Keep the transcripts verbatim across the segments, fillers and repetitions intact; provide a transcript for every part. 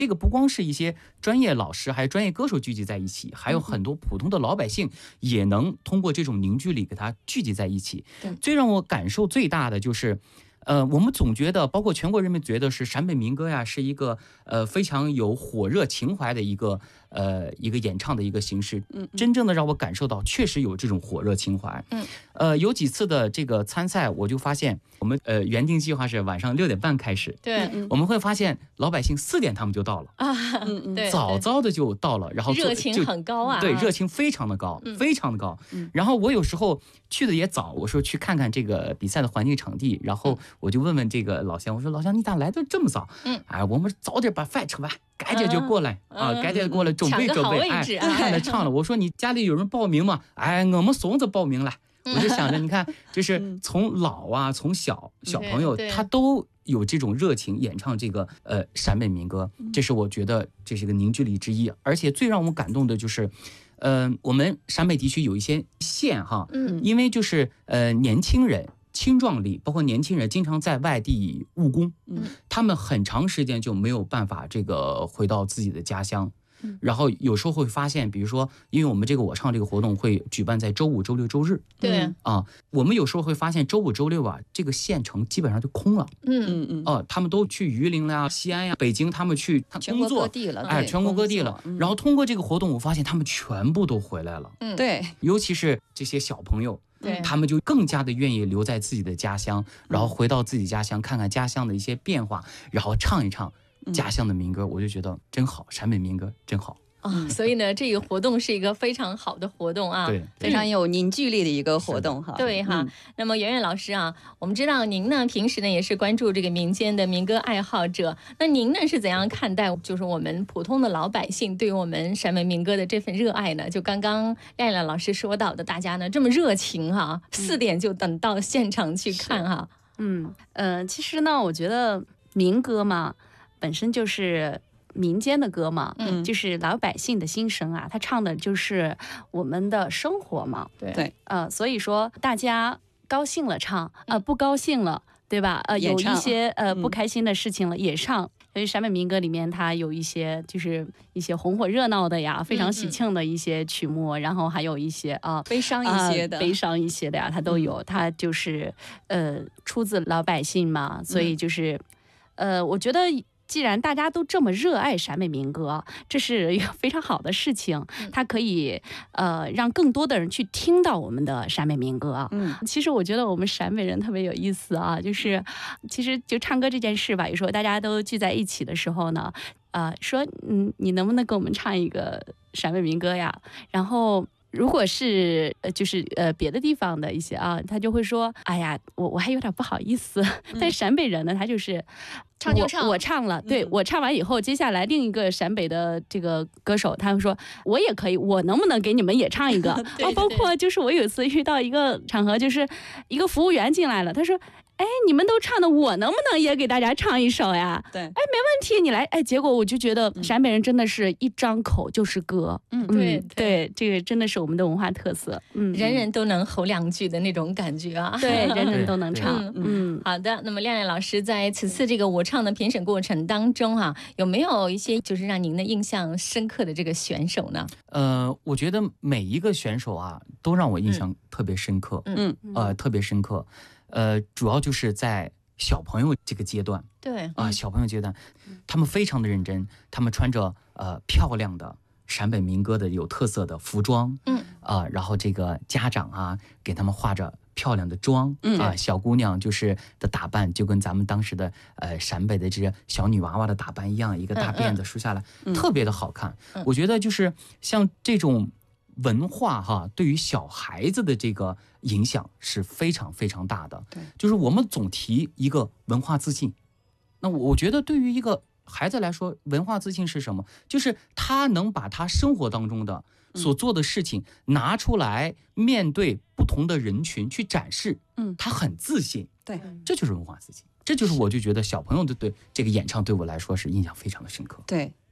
这个不光是一些专业老师还有专业歌手聚集在一起，还有很多普通的老百姓也能通过这种凝聚力给它聚集在一起。最让我感受最大的就是呃，我们总觉得，包括全国人民觉得是陕北民歌呀，是一个呃非常有火热情怀的一个呃一个演唱的一个形式。嗯，真正的让我感受到，确实有这种火热情怀。嗯，呃，有几次的这个参赛，我就发现我们呃原定计划是晚上六点半开始， 对， 我们会发现老百姓四点他们就到了啊，对，早早的就到了，然后热情很高啊， 对，热情非常的高，非常的高。然后我有时候去的也早，我说去看看这个比赛的环境场地，然后我就问问这个老乡，我说老乡你咋来的这么早？嗯，哎，我们早点把饭吃完，赶紧就过来啊，赶紧过来准备准备，哎，看了唱了。我说你家里有人报名吗？哎，我们孙子报名了。我就想着，你看，就是从老啊，从小小朋友他都有这种热情演唱这个呃陕北民歌，这是我觉得这是个凝聚力之一。而且最让我感动的就是。呃，我们陕北地区有一些县哈，嗯，因为就是呃年轻人青壮力，包括年轻人经常在外地务工，嗯，他们很长时间就没有办法这个回到自己的家乡。然后有时候会发现，比如说，因为我们这个我唱这个活动会举办在周五、周六、周日， 对啊，我们有时候会发现周五、周六啊，这个县城基本上就空了，嗯嗯嗯，哦，他们都去榆林啦、西安呀、北京，他们去他工作，哎，全国各地了。然后通过这个活动，我发现他们全部都回来了， 嗯，对， 尤其是这些小朋友。 对， 他们就更加的愿意留在自己的家乡，然后回到自己家乡看看家乡的一些变化，然后唱一唱家乡的民歌，我就觉得真好，陕北民歌真好。 啊，所以呢，这个活动是一个非常好的活动啊， 对， 非常有凝聚力的一个活动哈。 对哈，那么圆圆老师啊，我们知道您呢平时呢也是关注这个民间的民歌爱好者，那您呢是怎样看待就是我们普通的老百姓对于我们陕北民歌的这份热爱呢？就刚刚亮亮老师说到的，大家呢这么热情哈，四点就等到现场去看哈。 嗯呃，其实呢，我觉得民歌嘛，本身就是民间的歌嘛，嗯，就是老百姓的心声啊，他唱的就是我们的生活嘛， 对对，呃，所以说大家高兴了唱，呃，不高兴了，对吧？呃，有一些呃不开心的事情了也唱。所以陕北民歌里面，它有一些就是一些红火热闹的呀，非常喜庆的一些曲目，然后还有一些啊悲伤一些的、 悲伤一些的呀，它都有。它就是呃出自老百姓嘛，所以就是呃，我觉得。既然大家都这么热爱陕北民歌，这是一个非常好的事情，它可以呃让更多的人去听到我们的陕北民歌。嗯，其实我觉得我们陕北人特别有意思啊，就是其实就唱歌这件事吧，有时候大家都聚在一起的时候呢，呃，说嗯，你能不能给我们唱一个陕北民歌呀？然后。如果是呃就是呃别的地方的一些啊，他就会说，哎呀，我我还有点不好意思。嗯、但陕北人呢，他就是唱就唱， 我, 我唱了，对、嗯、我唱完以后，接下来另一个陕北的这个歌手，他会说，我也可以，我能不能给你们也唱一个？ 对对对啊，包括就是我有一次遇到一个场合，就是一个服务员进来了，他说。哎，你们都唱的，我能不能也给大家唱一首呀？ 对，哎， 没问题，你来。哎，结果我就觉得陕北人真的是一张口就是歌， 嗯，对 对, 对，这个真的是我们的文化特色， 嗯，人人都能吼两句的那种感觉啊， 对，人人都能唱， 嗯嗯。好的，那么亮亮老师在此次这个我唱的评审过程当中啊，有没有一些就是让您的印象深刻的这个选手呢？ 呃，我觉得每一个选手啊，都让我印象特别深刻，嗯，呃，特别深刻。呃，主要就是在小朋友这个阶段， 对啊、呃，小朋友阶段，他们非常的认真，他们穿着呃漂亮的陕北民歌的有特色的服装，嗯啊、呃，然后这个家长啊给他们化着漂亮的妆，嗯啊、呃，小姑娘就是的打扮就跟咱们当时的呃陕北的这些小女娃娃的打扮一样，一个大辫子梳下来，嗯嗯、特别的好看。嗯、我觉得就是像这种。文化哈，对于小孩子的这个影响是非常非常大的。对，就是我们总提一个文化自信，那我觉得对于一个孩子来说，文化自信是什么？就是他能把他生活当中的所做的事情拿出来，面对不同的人群去展示，嗯，他很自信。 对， 这就是文化自信。这就是我就觉得小朋友的对这个演唱对我来说是印象非常的深刻。 对。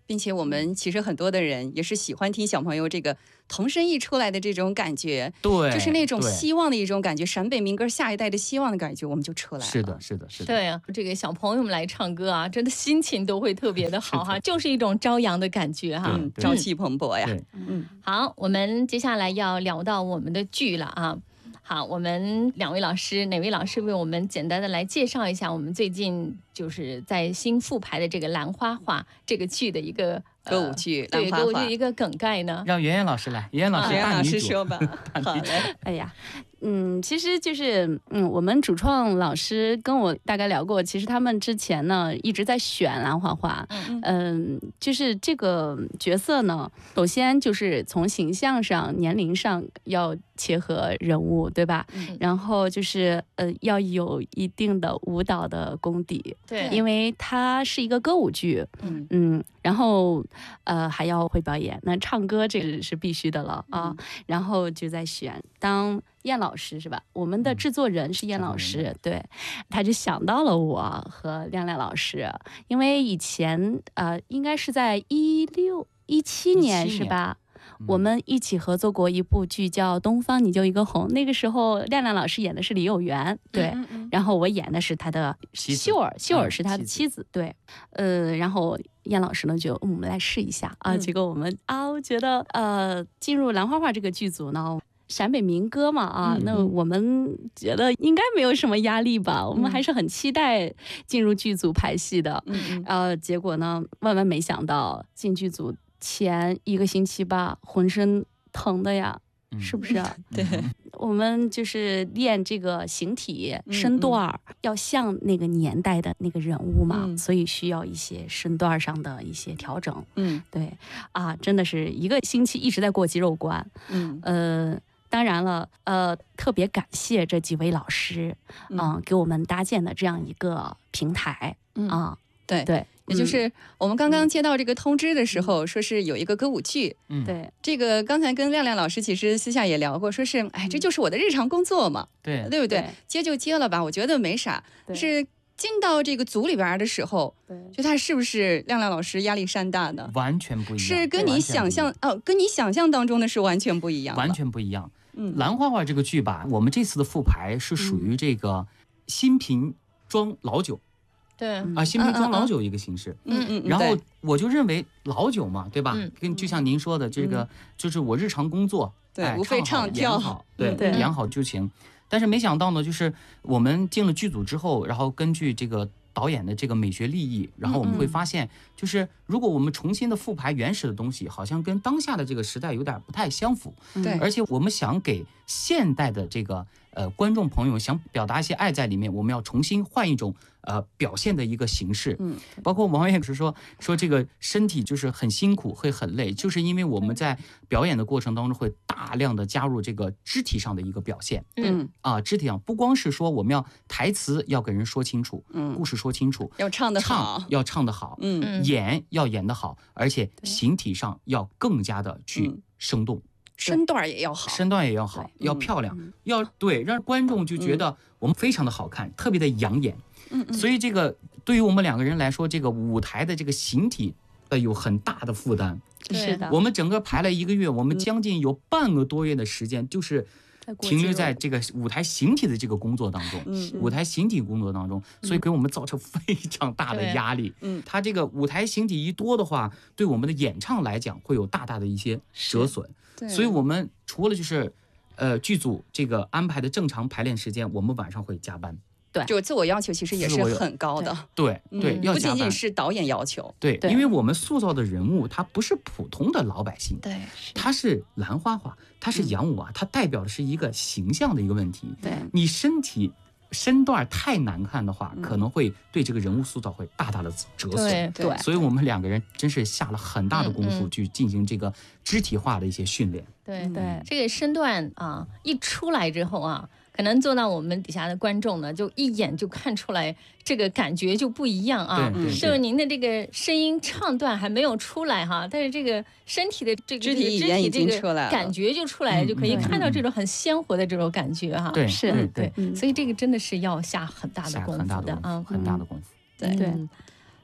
并且我们其实很多的人也是喜欢听小朋友这个童声一出来的这种感觉， 对， 就是那种对希望的一种感觉，陕北民歌下一代的希望的感觉，我们就出来了。 是的，是的，是的。 对啊，这个小朋友们来唱歌啊，真的心情都会特别的好哈，就是一种朝阳的感觉哈， 嗯，朝气蓬勃呀。 对， 嗯， 好，我们接下来要聊到我们的剧了啊。好，我们两位老师，哪位老师为我们简单的来介绍一下我们最近就是在新复排的这个《兰花话》这个剧的一个歌舞剧， 呃、对，歌舞兰花话剧一个梗概呢？ 让圆圆老师来，圆圆老师袁老大女主。 师说吧。好嘞。 哎呀，嗯，其实就是嗯，我们主创老师跟我大概聊过，其实他们之前呢一直在选兰花话， 嗯嗯，就是这个角色呢，首先就是从形象上、年龄上要切合人物，对吧？ 嗯然后就是呃要有一定的舞蹈的功底， 对， 因为它是一个歌舞剧， 嗯嗯，然后呃还要会表演，那唱歌这个是必须的了啊。 嗯然后就在选当燕老师是吧？我们的制作人是燕老师， 嗯对，他就想到了我和亮亮老师，因为以前呃应该是在一六一七年一七是吧？ 嗯我们一起合作过一部剧叫《东方你就一个红》，那个时候亮亮老师演的是李有元，对， 嗯嗯然后我演的是他的妻子秀儿，秀儿嗯是他的妻妻子，对，呃，然后燕老师呢就、嗯我们来试一下啊， 嗯结果我们啊，我觉得呃，进入兰花话这个剧组呢。陕北民歌嘛啊，那嗯嗯我们觉得应该没有什么压力吧，我们嗯还是很期待进入剧组排戏的。 嗯嗯呃，结果呢，万万没想到进剧组前一个星期吧，浑身疼的呀， 嗯是不是啊？ 对， 我们就是练这个形体、 嗯身段儿，要像那个年代的那个人物嘛， 嗯所以需要一些身段儿上的一些调整。 嗯对啊，真的是一个星期一直在过肌肉关。 嗯呃，当然了，呃，特别感谢这几位老师，嗯、 嗯给我们搭建的这样一个平台嗯啊。 对对， 也就是我们刚刚接到这个通知的时候，说是有一个歌舞剧。 嗯， 对这个刚才跟亮亮老师其实私下也聊过，说是哎，这就是我的日常工作嘛， 对对不对？ 对接就接了吧，我觉得没啥。 对是进到这个组里边的时候， 对就他是不是亮亮老师压力山大呢？ 完全不一样， 是跟你完全不一样想象哦，跟你想象当中的是完全不一样的， 完全不一样。 嗯兰花话这个剧吧，我们这次的复排是属于这个新瓶装老酒对， 啊，新瓶装老酒一个形式。 嗯嗯， 然后对我就认为老酒嘛，对吧？ 嗯跟就像您说的，这个就是我日常工作，哎对无非唱好唱跳演好，对， 对演好就行。但是没想到呢，就是我们进了剧组之后，然后根据这个导演的这个美学立意，然后我们会发现，就是如果我们重新的复排原始的东西，好像跟当下的这个时代有点不太相符。 对而且我们想给现代的这个呃观众朋友想表达一些爱在里面，我们要重新换一种呃表现的一个形式。 嗯， 包括王也是说说这个身体就是很辛苦，会很累，就是因为我们在表演的过程当中会大量的加入这个肢体上的一个表现。 嗯啊，肢体上不光是说我们要台词要给人说清楚， 嗯故事说清楚， 要唱得好唱，要唱得好， 嗯嗯演要演得好，而且形体上要更加的去嗯生动。 身段也要好， 身段也要好， 对嗯要漂亮，要对，让观众就觉得我们非常的好看，特别的养眼。 嗯嗯， 所以这个对于我们两个人来说，这个舞台的这个形体呃有很大的负担。 是的， 我们整个排了一个月，我们将近有半个多月的时间，就是停留在这个舞台形体的这个工作当中。 嗯舞台形体工作当中，所以给我们造成非常大的对压力。 嗯它这个舞台形体一多的话，对我们的演唱来讲会有大大的一些折损。 对， 所以我们除了就是，呃，剧组这个安排的正常排练时间，我们晚上会加班。 就自我要求其实也是很高的， 对对， 嗯要加班。 不仅仅是导演要求， 对， 对因为我们塑造的人物他不是普通的老百姓， 对， 他是兰花花，他是杨舞啊，他代表的是一个形象的一个问题。 对你身体身段太难看的话， 嗯可能会对这个人物塑造会大大的折损。 对对所以我们两个人真是下了很大的功夫嗯嗯去进行这个肢体化的一些训练。 对嗯对这个身段啊，一出来之后啊，可能坐到我们底下的观众呢，就一眼就看出来，这个感觉就不一样啊。 对对就是您的这个声音唱段还没有出来哈，但是这个身体的这个肢体语言已经这个出来了感觉就出来了， 嗯就可以嗯看到这种很鲜活的这种感觉哈。 对， 是对对，所以这个真的是要下很大的下功很大的功夫的啊夫，。很大的功夫。 对对嗯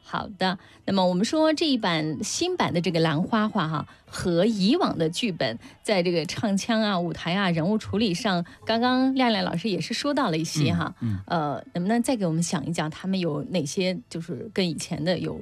好的，那么我们说这一版新版的这个《兰花花》哈，和以往的剧本在这个唱腔啊、舞台啊、人物处理上，刚刚亮亮老师也是说到了一些哈， 嗯嗯、 呃，能不能再给我们讲一讲他们有哪些就是跟以前的有